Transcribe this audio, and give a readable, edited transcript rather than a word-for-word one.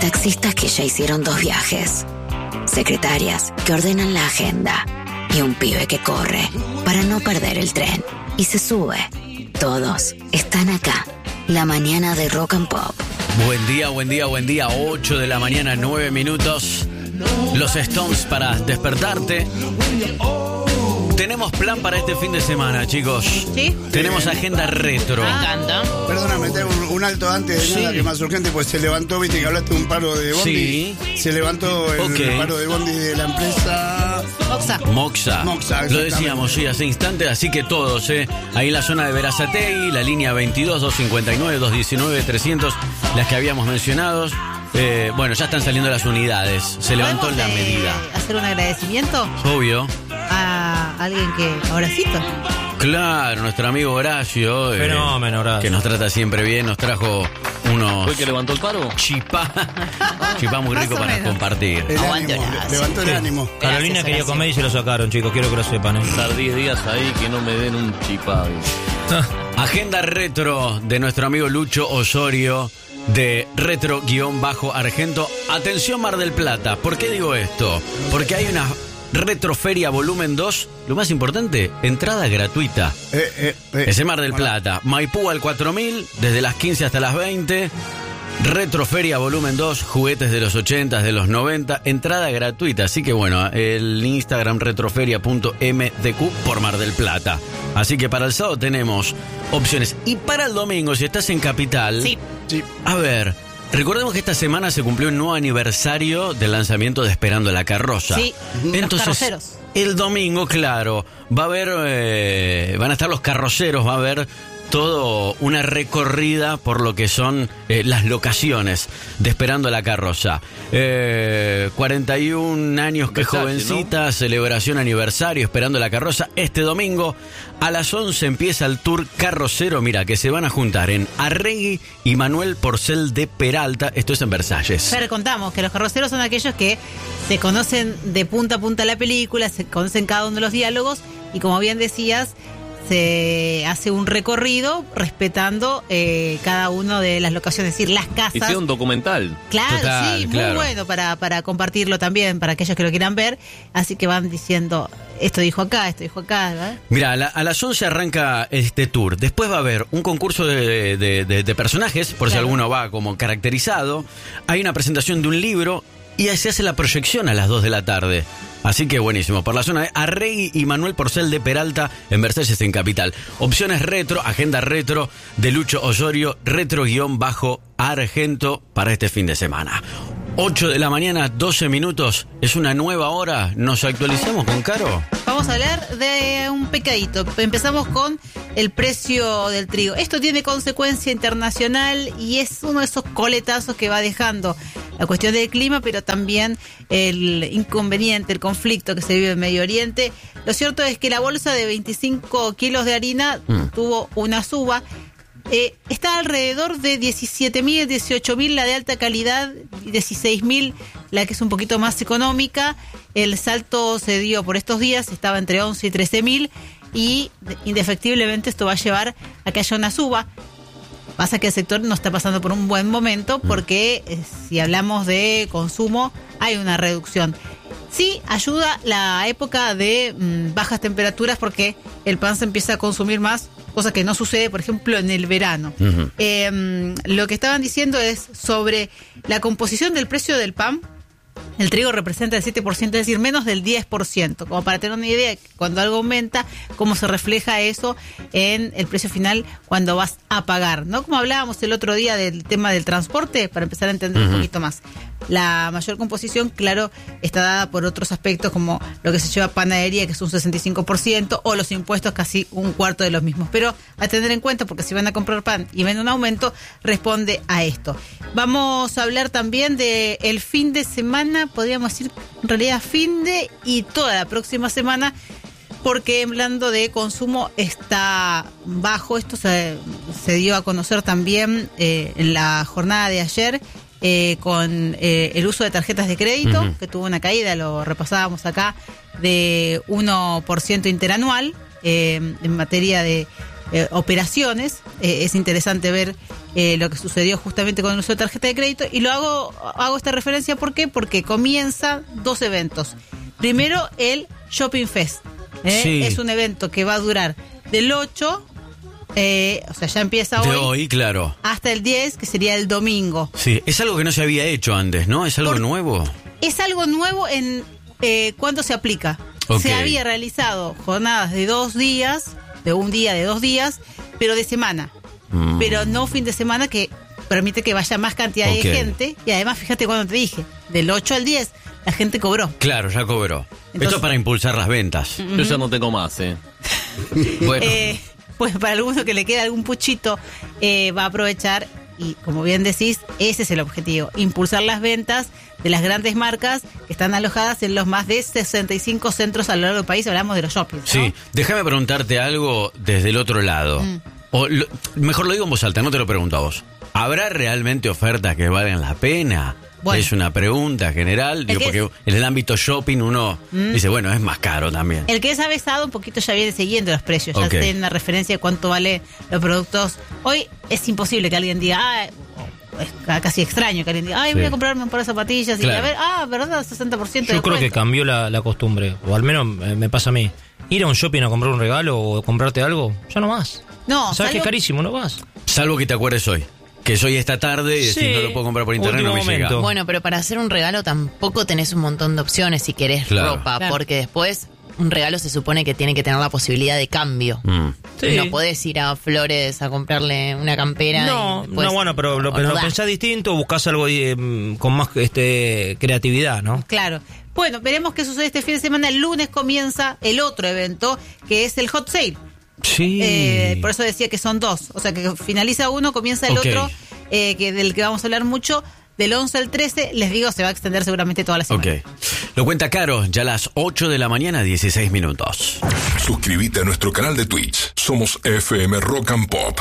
taxistas que ya hicieron 2 viajes, secretarias que ordenan la agenda y un pibe que corre para no perder el tren y se sube. Todos están acá. La mañana de Rock and Pop. Buen día, buen día, buen día. 8 de la mañana, 9 minutos. Los Stones para despertarte. Tenemos plan para este fin de semana, chicos. ¿Sí? Tenemos agenda retro. Me encanta. Perdóname, te hago un alto antes de nada, que es más urgente, pues se levantó, viste que hablaste de un paro de bondi. Sí. Se levantó el paro de bondi de la empresa Moxa. Lo decíamos, sí, hace instantes, así que todos, ahí en la zona de Berazategui, la línea 22, 259, 219, 300, las que habíamos mencionado. Bueno, ya están saliendo las unidades. Se levantó la medida. ¿Hacer un agradecimiento? Obvio. A alguien que ahora cito. Claro, nuestro amigo Horacio. Fenómeno, Horacio. Que nos trata siempre bien, nos trajo unos... ¿Fue que levantó el paro? Chipá muy rico Más o para menos. compartir. El Aguante, ánimo, Horacio. levantó el ánimo. Carolina quería comer y se lo sacaron, chicos. Quiero que lo sepan, Estar 10 días ahí que no me den un chipado. Agenda retro de nuestro amigo Lucho Osorio de Retro-Argento. Atención, Mar del Plata. ¿Por qué digo esto? Porque hay una Retroferia Volumen 2. Lo más importante, entrada gratuita. Ese Mar del Plata. Maipú al 4000, desde las 15 hasta las 20. Retroferia Volumen 2, juguetes de los 80, de los 90, entrada gratuita. Así que bueno, el Instagram retroferia.mdq por Mar del Plata. Así que para el sábado tenemos opciones. Y para el domingo, si estás en Capital... Sí. A ver, recordemos que esta semana se cumplió un nuevo aniversario del lanzamiento de Esperando la Carroza. Sí, los carroceros. El domingo, claro, va a haber, van a estar los carroceros, va a haber todo una recorrida por lo que son las locaciones de Esperando la Carroza. 41 años, que Versace, jovencita, ¿no? Celebración aniversario, Esperando la Carroza. Este domingo a las 11 empieza el tour carrocero, mira, que se van a juntar en Arregui y Manuel Porcel de Peralta. Esto es en Versalles. Pero contamos que los carroceros son aquellos que se conocen de punta a punta la película, se conocen cada uno de los diálogos y, como bien decías, se hace un recorrido respetando cada una de las locaciones, es decir, las casas. Y sea un documental. Claro, Total, sí, claro. muy bueno para compartirlo también, para aquellos que lo quieran ver. Así que van diciendo, esto dijo acá, ¿verdad? Mira, a las 11 arranca este tour. Después va a haber un concurso de personajes, por si Claro. alguno va como caracterizado. Hay una presentación de un libro y ahí se hace la proyección a las 2 de la tarde. Así que buenísimo. Por la zona de Arregui y Manuel Porcel de Peralta en Versalles, en Capital. Opciones retro, agenda retro de Lucho Osorio, Retro-Argento para este fin de semana. 8 de la mañana, 12 minutos. Es una nueva hora. ¿Nos actualizamos con Caro? Vamos a hablar de un pecadito. Empezamos con el precio del trigo. Esto tiene consecuencia internacional y es uno de esos coletazos que va dejando la cuestión del clima, pero también el inconveniente, el conflicto que se vive en Medio Oriente. Lo cierto es que la bolsa de 25 kilos de harina tuvo una suba. Está alrededor de 17.000, 18.000 la de alta calidad, 16.000 la que es un poquito más económica. El salto se dio por estos días, estaba entre 11 y 13.000 y indefectiblemente esto va a llevar a que haya una suba. Pasa que el sector no está pasando por un buen momento porque si hablamos de consumo hay una reducción. Sí, ayuda la época de bajas temperaturas porque el pan se empieza a consumir más, cosa que no sucede, por ejemplo, en el verano. Uh-huh. Lo que estaban diciendo es sobre la composición del precio del pan. El trigo representa el 7%, es decir, menos del 10%. Como para tener una idea, cuando algo aumenta, cómo se refleja eso en el precio final cuando vas a pagar, ¿no? Como hablábamos el otro día del tema del transporte, para empezar a entender un poquito más. La mayor composición, claro, está dada por otros aspectos como lo que se lleva panadería, que es un 65%, o los impuestos, casi un cuarto de los mismos. Pero a tener en cuenta, porque si van a comprar pan y ven un aumento, responde a esto. Vamos a hablar también de el fin de semana, podríamos decir, en realidad fin de y toda la próxima semana, porque hablando de consumo está bajo. Esto se dio a conocer también en la jornada de ayer, con el uso de tarjetas de crédito, que tuvo una caída, lo repasábamos acá, de 1% interanual en materia de operaciones. Es interesante ver lo que sucedió justamente con el uso de tarjeta de crédito. Y lo hago esta referencia, ¿por qué? Porque comienzan 2 eventos. Primero, el Shopping Fest. Sí. Es un evento que va a durar del 8, o sea, ya empieza De hoy, claro. hasta el 10, que sería el domingo. Sí, es algo que no se había hecho antes, ¿no? ¿Es algo nuevo? Es algo nuevo en cuándo se aplica. Ok. Se había realizado jornadas de 2 días, de un día, de 2 días, pero de semana. Pero no fin de semana, que permite que vaya más cantidad Ok. de gente. Y además, fíjate cuando te dije, del 8 al 10, la gente cobró. Claro, ya cobró. Entonces- Esto es para impulsar las ventas. Yo ya no tengo más, Bueno, Pues para alguno que le quede algún puchito, va a aprovechar. Y como bien decís, ese es el objetivo, impulsar las ventas de las grandes marcas que están alojadas en los más de 65 centros a lo largo del país. Hablamos de los shoppings, ¿no? sí, déjame preguntarte algo desde el otro lado. Mejor lo digo en voz alta, no te lo pregunto a vos. ¿Habrá realmente ofertas que valgan la pena? Bueno. Es una pregunta general, digo, que porque en el ámbito shopping uno dice, bueno, es más caro también. El que es avesado un poquito ya viene siguiendo los precios, ya Ok. tiene una referencia de cuánto vale los productos. Hoy es imposible que alguien diga, es casi extraño que alguien diga, voy a comprarme un par de zapatillas Claro. y a ver, ¿verdad? 60% de Yo creo que descuento. cambió la costumbre, o al menos me pasa a mí. Ir a un shopping a comprar un regalo o comprarte algo, ya no vas. No, ¿Sabes que es salvo- carísimo? No vas. Salvo que te acuerdes hoy. Que es hoy esta tarde y decís, Sí. no lo puedo comprar por internet, Último no me llega. momento. Bueno, pero para hacer un regalo tampoco tenés un montón de opciones si querés Claro. ropa, Claro. porque después un regalo se supone que tiene que tener la posibilidad de cambio. Sí. No podés ir a Flores a comprarle una campera. No, y después- no, bueno, pero o lo no da. pensás distinto, buscás algo con más creatividad, ¿no? Claro. Bueno, veremos qué sucede este fin de semana. El lunes comienza el otro evento, que es el Hot Sale. Sí. Por eso decía que son 2. O sea, que finaliza uno, comienza el Ok. otro, del que vamos a hablar mucho. Del 11 al 13, les digo, se va a extender seguramente toda la semana. Ok. Lo cuenta Caro, ya a las 8 de la mañana, 16 minutos. Suscríbete a nuestro canal de Twitch. Somos FM Rock and Pop.